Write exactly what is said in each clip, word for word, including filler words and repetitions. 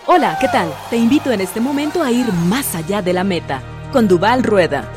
Hola, ¿qué tal? Te invito en este momento a ir más allá de la meta, con Duvall Rueda.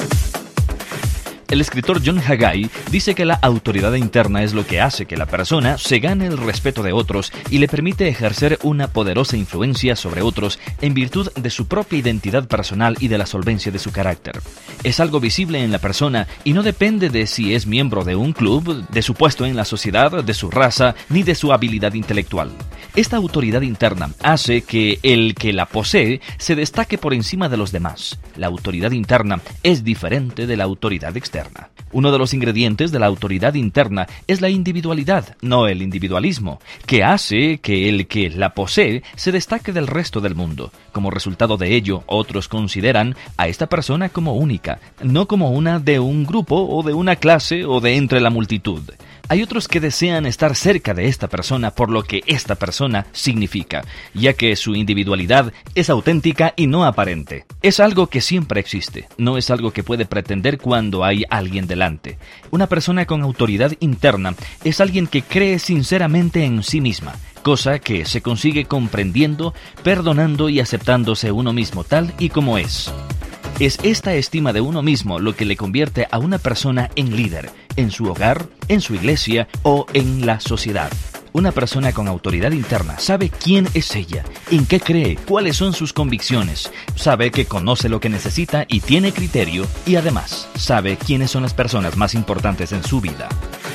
El escritor John Haggai dice que la autoridad interna es lo que hace que la persona se gane el respeto de otros y le permite ejercer una poderosa influencia sobre otros en virtud de su propia identidad personal y de la solvencia de su carácter. Es algo visible en la persona y no depende de si es miembro de un club, de su puesto en la sociedad, de su raza, ni de su habilidad intelectual. Esta autoridad interna hace que el que la posee se destaque por encima de los demás. La autoridad interna es diferente de la autoridad externa. Uno de los ingredientes de la autoridad interna es la individualidad, no el individualismo, que hace que el que la posee se destaque del resto del mundo. Como resultado de ello, otros consideran a esta persona como única, no como una de un grupo o de una clase o de entre la multitud. Hay otros que desean estar cerca de esta persona por lo que esta persona significa, ya que su individualidad es auténtica y no aparente. Es algo que siempre existe, no es algo que puede pretender cuando hay alguien delante. Una persona con autoridad interna es alguien que cree sinceramente en sí misma, cosa que se consigue comprendiendo, perdonando y aceptándose uno mismo tal y como es. Es esta estima de uno mismo lo que le convierte a una persona en líder, en su hogar, en su iglesia o en la sociedad. Una persona con autoridad interna sabe quién es ella, en qué cree, cuáles son sus convicciones, sabe que conoce lo que necesita y tiene criterio, y además sabe quiénes son las personas más importantes en su vida.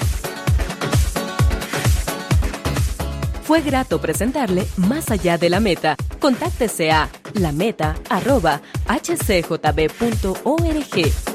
Fue grato presentarle Más allá de la meta. Contáctese a lameta arroba h c j b punto org.